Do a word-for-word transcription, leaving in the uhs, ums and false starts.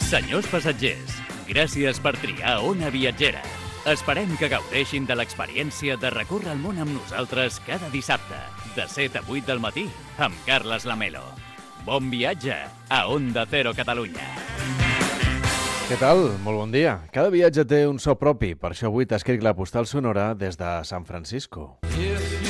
Senyors passatgers, gràcies per triar Ona Viatgera. Esperem que gaudeixin de l'experiència de recórrer el món amb nosaltres cada dissabte, de set a vuit del matí, amb Carles Lamelo. Bon viatge a Onda Cero Catalunya. Què tal? Molt bon dia. Cada viatge té un so propi, per això avui t'escric la postal sonora des de San Francisco.